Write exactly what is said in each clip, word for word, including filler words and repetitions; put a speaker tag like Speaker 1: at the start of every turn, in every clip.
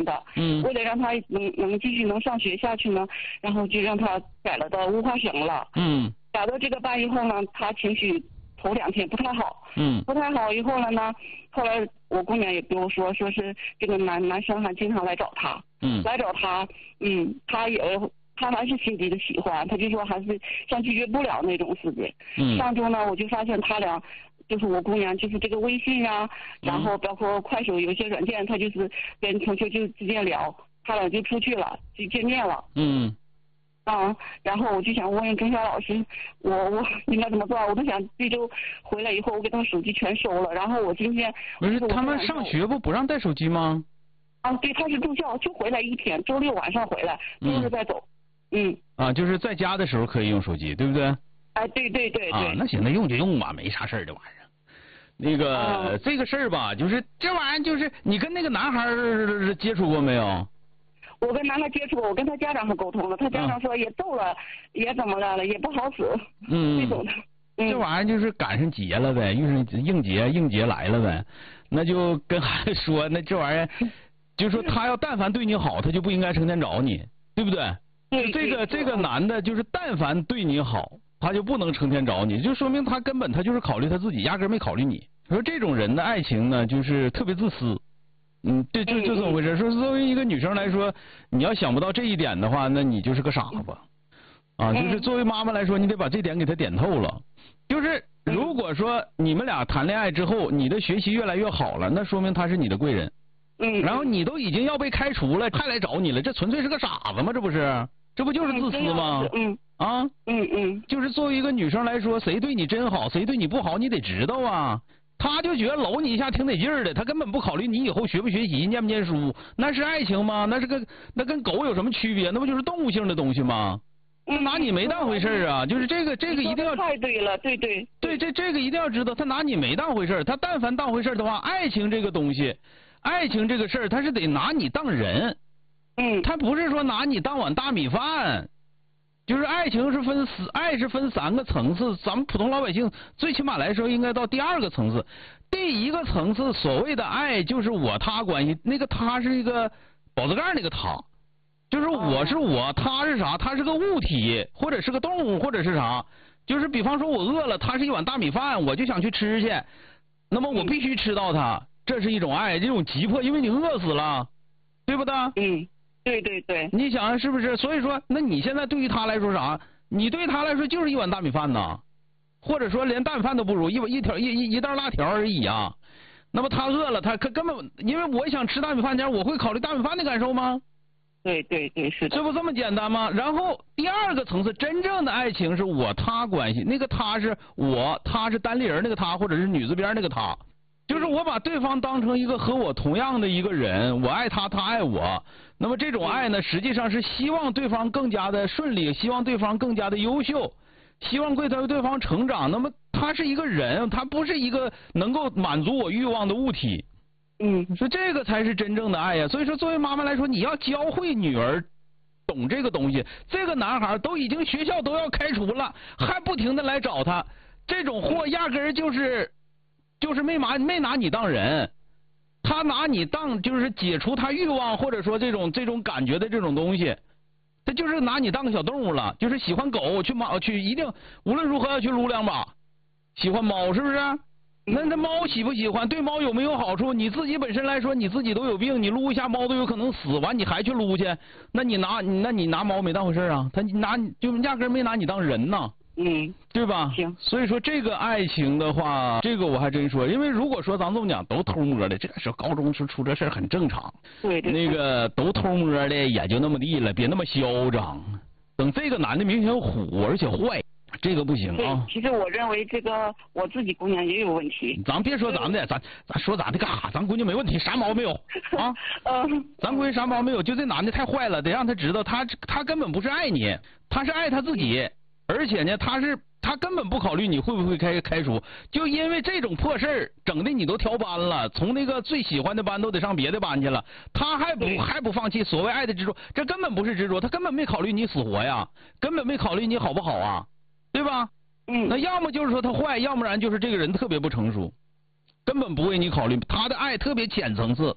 Speaker 1: 的。
Speaker 2: 嗯。
Speaker 1: 为了让他能能继续能上学下去呢，然后就让他改了到物化生了。
Speaker 2: 嗯。
Speaker 1: 改到这个班以后呢，他情绪头两天不太好。
Speaker 2: 嗯。
Speaker 1: 不太好以后了呢，后来我姑娘也跟我说，说是这个男男生还经常来找他。
Speaker 2: 嗯。
Speaker 1: 来找他，嗯，他也他还是心底的喜欢，他就说还是像拒绝不了那种似的。
Speaker 2: 嗯。
Speaker 1: 上周呢，我就发现他俩。就是我姑娘，就是这个微信啊，然后包括快手有些软件，她就是跟同学就直接聊，他俩就出去了，就见面了。
Speaker 2: 嗯。
Speaker 1: 啊，然后我就想问问钟晓老师，我我应该怎么做？我都想这周回来以后，我给他们手机全收了，然后我今天
Speaker 2: 不是他们上学不不让带手机吗？
Speaker 1: 啊，对，他是住校，就回来一天，周六晚上回来，周日再走。嗯。
Speaker 2: 啊，就是在家的时候可以用手机，对不对？
Speaker 1: 哎，对对对对。
Speaker 2: 啊，那行，那用就用吧，没啥事儿，这玩意儿。那个、啊、这个事儿吧，就是这玩意儿，就是你跟那个男孩接触过没有？
Speaker 1: 我跟男孩接触过，我跟他家长还沟通了，他家长说也逗了，啊、也怎么了，也不好使。
Speaker 2: 嗯。
Speaker 1: 这种的。嗯、
Speaker 2: 这玩意儿就是赶上节了呗，遇上应节，应节来了呗，那就跟孩子说，那这玩意儿，就说他要但凡对你好，他就不应该成天找你，对不对？
Speaker 1: 对。
Speaker 2: 这个这个男的，就是但凡对你好。他就不能成天找你，就说明他根本他就是考虑他自己，压根没考虑你。说这种人的爱情呢，就是特别自私。嗯，这就就这么回事。说作为一个女生来说，你要想不到这一点的话，那你就是个傻子。啊，就是作为妈妈来说，你得把这点给他点透了。就是如果说你们俩谈恋爱之后，你的学习越来越好了，那说明他是你的贵人。
Speaker 1: 嗯。
Speaker 2: 然后你都已经要被开除了，还来找你了，这纯粹是个傻子吗？这不是？这不就是自私吗？
Speaker 1: 嗯。
Speaker 2: 啊，
Speaker 1: 嗯嗯，
Speaker 2: 就是作为一个女生来说，谁对你真好，谁对你不好，你得知道啊。他就觉得搂你一下挺得劲儿的，他根本不考虑你以后学不学习、念不念书，那是爱情吗？那是个那跟狗有什么区别？那不就是动物性的东西吗？
Speaker 1: 嗯，
Speaker 2: 拿你没当回事儿啊！就是这个这个一定要
Speaker 1: 太对了，对对
Speaker 2: 对，这这个一定要知道，他拿你没当回事儿。他但凡当回事儿的话，爱情这个东西，爱情这个事儿，他是得拿你当人。
Speaker 1: 嗯，
Speaker 2: 他不是说拿你当碗大米饭。就是爱情是分爱是分三个层次，咱们普通老百姓最起码来说应该到第二个层次。第一个层次所谓的爱就是我他关系，那个他是一个宝字盖那个他，就是我是我，他是啥？他是个物体，或者是个动物，或者是啥？就是比方说我饿了，他是一碗大米饭，我就想去吃去，那么我必须吃到它，这是一种爱，这种急迫，因为你饿死了，对不对？
Speaker 1: 嗯。对对对，
Speaker 2: 你想想是不是？所以说，那你现在对于他来说啥？你对他来说就是一碗大米饭呐，或者说连淡饭都不如，一碗一条一一一袋辣条而已啊。那么他饿了，他可根本因为我想吃大米饭前，我会考虑大米饭的感受吗？
Speaker 1: 对对对，是的。
Speaker 2: 这不这么简单吗？然后第二个层次，真正的爱情是我他关系，那个他是我，他是单立人那个他，或者是女字边那个他。就是我把对方当成一个和我同样的一个人，我爱他，他爱我。那么这种爱呢，实际上是希望对方更加的顺利，希望对方更加的优秀，希望为他对方成长。那么他是一个人，他不是一个能够满足我欲望的物体。
Speaker 1: 嗯，
Speaker 2: 所以这个才是真正的爱呀。所以说，作为妈妈来说，你要教会女儿懂这个东西。这个男孩都已经学校都要开除了，还不停的来找他，这种货压根儿就是。就是没拿没拿你当人，他拿你当就是解除他欲望或者说这种这种感觉的这种东西，他就是拿你当个小动物了，就是喜欢狗去猫去一定无论如何要去撸两把，喜欢猫是不是？那那猫喜不喜欢？对猫有没有好处？你自己本身来说你自己都有病，你撸一下猫都有可能死，完你还去撸去，那你拿那你拿猫没当回事啊？他拿就压根没拿你当人呐。
Speaker 1: 嗯，
Speaker 2: 对吧？
Speaker 1: 行。
Speaker 2: 所以说这个爱情的话，这个我还真说，因为如果说咱这么讲都偷摸的，这时候高中时出这事儿很正常。
Speaker 1: 对对。
Speaker 2: 那个都偷摸的也就那么地了，别那么嚣张。等这个男的明显虎而且坏，这个不行啊。
Speaker 1: 其实我认为这个我自己姑娘也有问题。
Speaker 2: 咱别说咱的，咱咱说咱的干啥？咱闺女没问题，啥毛病没有啊？
Speaker 1: 嗯。
Speaker 2: 咱闺女啥毛病没有，就这男的太坏了，得让他知道他他根本不是爱你，他是爱他自己。而且呢，他是他根本不考虑你会不会开开除，就因为这种破事儿，整的你都调班了，从那个最喜欢的班都得上别的班去了，他还不还不放弃所谓爱的执着，这根本不是执着，他根本没考虑你死活呀，根本没考虑你好不好啊，对吧？
Speaker 1: 嗯。
Speaker 2: 那要么就是说他坏，要不然就是这个人特别不成熟，根本不为你考虑，他的爱特别浅层次，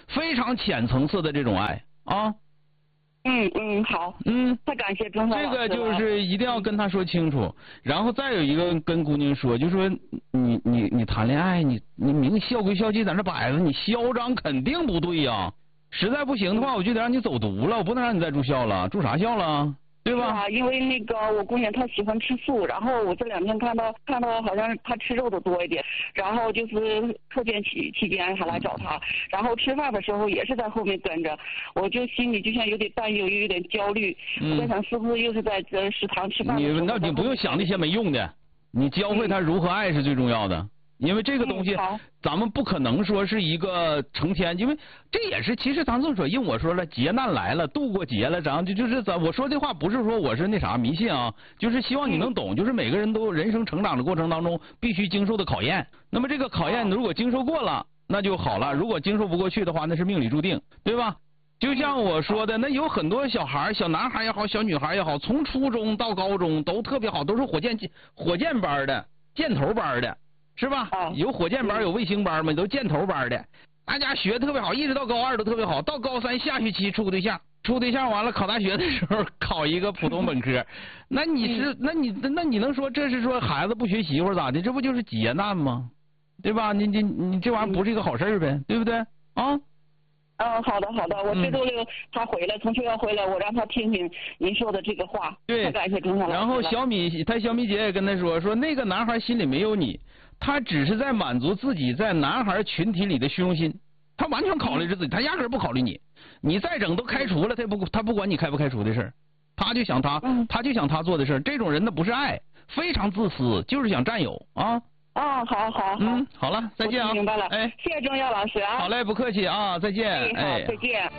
Speaker 2: 非常浅层次的这种爱啊。
Speaker 1: 嗯嗯，好，
Speaker 2: 嗯，
Speaker 1: 太感谢钟老师了。
Speaker 2: 这个就是一定要跟他说清楚，然后再有一个跟姑娘说，就说你你你谈恋爱，你你明校规校纪在那摆着，你嚣张肯定不对呀、啊。实在不行的话，我就得让你走读了，我不能让你再住校了，住啥校了？对吧？
Speaker 1: 啊，因为那个我姑娘她喜欢吃素，然后我这两天看到看到好像她吃肉的多一点，然后就是课间期期间还来找她，然后吃饭的时候也是在后面跟着，我就心里就像有点担忧，又有点焦虑，嗯、我在想是不是又是在这食堂吃饭的时候。
Speaker 2: 你那你不用想那些没用的，你教会她如何爱是最重要的。嗯，因为这个东西，嗯、咱们不可能说是一个成天，因为这也是其实咱这么说，因为我说了，劫难来了，度过劫了，咱就就是咱我说这话不是说我是那啥迷信啊，就是希望你能懂，嗯、就是每个人都人生成长的过程当中必须经受的考验。那么这个考验如果经受过了，那就好了；如果经受不过去的话，那是命里注定，对吧？就像我说的，那有很多小孩，小男孩也好，小女孩也好，从初中到高中都特别好，都是火箭火箭班的、箭头班的。是吧？有火箭班，有卫星班嘛，都箭头班的，大家学特别好，一直到高二都特别好，到高三下学期处对象，处对象完了考大学的时候考一个普通本科，那你是，那你那你能说这是说孩子不学习或者咋的？这不就是劫难吗？对吧？你你你这玩意儿不是一个好事呗，对不对？啊？
Speaker 1: 嗯，好的好的，我这周六他回来，从学校回来，我让他听听您说的这个话。
Speaker 2: 对，
Speaker 1: 太感谢钟老师。
Speaker 2: 然后小米，他小米姐也跟他说，说那个男孩心里没有你。他只是在满足自己在男孩群体里的虚荣心，他完全考虑着自己，他压根不考虑你。你再整都开除了，他不他不管你开不开除的事儿，他就想他，他就想他做的事儿。这种人那不是爱，非常自私，就是想占有啊。
Speaker 1: 啊，好好好，
Speaker 2: 嗯，好了，再见啊。
Speaker 1: 明白了，
Speaker 2: 哎，
Speaker 1: 谢谢钟耀老师啊。
Speaker 2: 好嘞，不客气啊，再见。
Speaker 1: 哎，好，再见。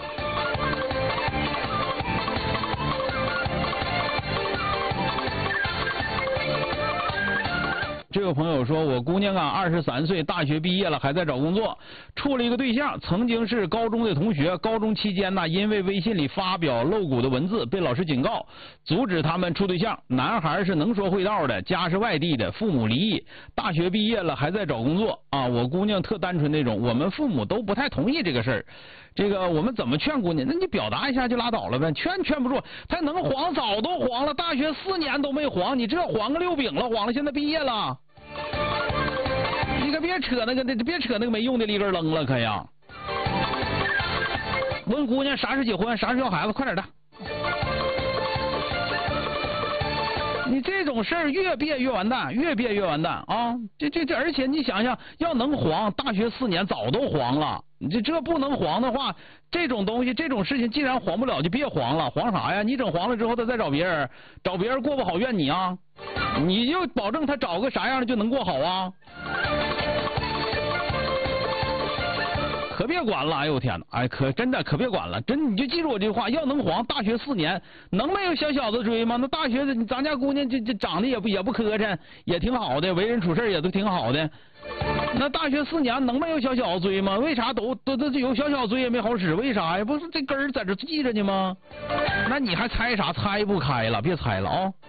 Speaker 2: 这位朋友说，我姑娘啊，二十三岁，大学毕业了，还在找工作，处了一个对象，曾经是高中的同学。高中期间呢，因为微信里发表露骨的文字，被老师警告，阻止他们处对象。男孩是能说会道的，家是外地的，父母离异，大学毕业了还在找工作啊。我姑娘特单纯那种，我们父母都不太同意这个事儿。这个我们怎么劝姑娘？那你表达一下就拉倒了呗，劝劝不住，他能黄早都黄了，大学四年都没黄，你这黄个六饼了，黄了，现在毕业了。你可别扯那个，别扯那个没用的立根扔了，可呀！问姑娘啥时结婚，啥时要孩子，快点的。你这种事儿越憋越完蛋，越憋越完蛋啊！这这这，而且你想想，要能黄，大学四年早都黄了。你这这不能黄的话，这种东西，这种事情既然黄不了，就别黄了。黄啥呀？你整黄了之后，他再找别人，找别人过不好怨你啊！你就保证他找个啥样的就能过好啊？可别管了！哎呦我天哪！哎，可真的可别管了！真你就记住我这句话，要能黄，大学四年能没有小小子追吗？那大学咱家姑娘这这长得也不也不磕碜，也挺好的，为人处事也都挺好的。那大学四年能没有小小子追吗？为啥都都都有小小子追也没好使？为啥呀？不是这根儿在这系着呢吗？那你还猜啥？猜不开了，别猜了啊！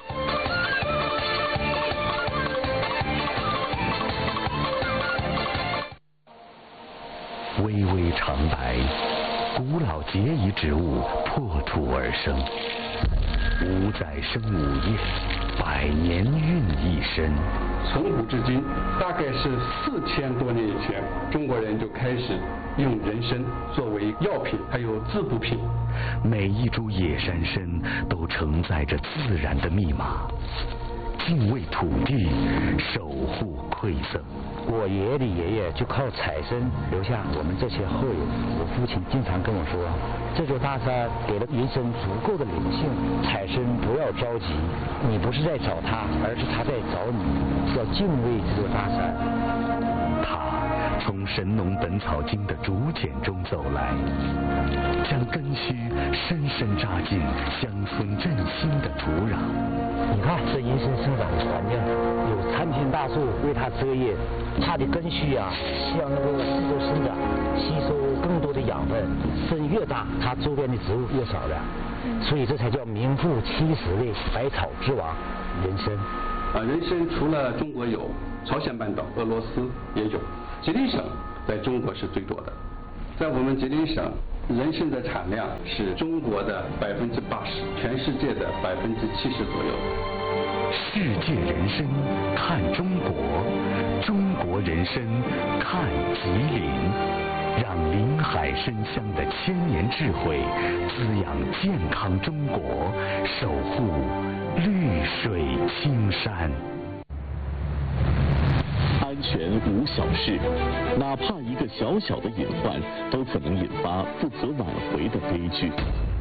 Speaker 3: 巍巍长白，古老节仪植物破土而生，五载生五叶，百年孕一身。
Speaker 4: 从古至今，大概是四千多年以前，中国人就开始用人参作为药品，还有滋补品。
Speaker 3: 每一株野山参都承载着自然的密码，敬畏土地，守护馈赠。
Speaker 5: 我爷爷的爷爷就靠采参留下我们这些后人。我父亲经常跟我说，这座大山给了人参足够的灵性，采参不要着急，你不是在找他，而是他在找你，要敬畏这座大山。
Speaker 3: 他从《神农本草经》的竹简中走来，将根须深深扎进乡村振兴的土壤。
Speaker 5: 你看这人参生长的环境，有参天大树为它遮叶，它的根须啊向那个四周生长，吸收更多的养分。参越大，它周边的植物越少的，所以这才叫名副其实的百草之王人参。
Speaker 4: 啊，人参除了中国有，朝鲜半岛、俄罗斯也有，吉林省在中国是最多的。 在我们吉林省，人参的产量是中国的百分之八十，全世界的百分之七十左右。
Speaker 3: 世界人参看中国，中国人参看吉林，让林海参乡的千年智慧滋养健康中国，守护绿水青山。
Speaker 6: 安全无小事，哪怕一个小小的隐患，都可能引发不可挽回的悲剧。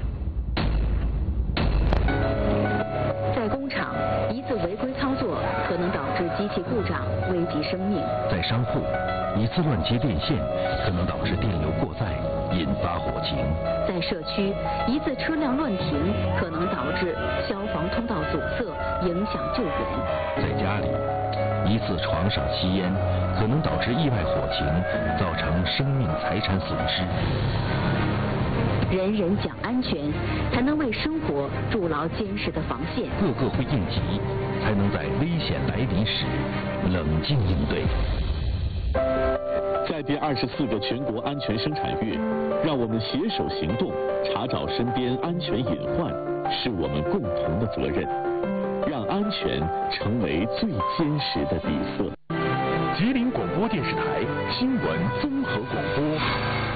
Speaker 7: 在工厂，一次违规操作可能导致机器故障，危及生命；
Speaker 8: 在商户，一次乱接电线可能导致电流过载，引发火情；
Speaker 7: 在社区，一次车辆乱停可能导致消防通道阻塞，影响救援；
Speaker 8: 在家里，一次床上吸烟可能导致意外火情，造成生命财产损失。
Speaker 7: 人人讲安全，才能为生活筑牢坚实的防线。
Speaker 8: 个个会应急，才能在危险来临时冷静应对。
Speaker 6: 在第二十四个全国安全生产月，让我们携手行动，查找身边安全隐患，是我们共同的责任，让安全成为最坚实的底色。
Speaker 3: 吉林广播电视台新闻综合广播。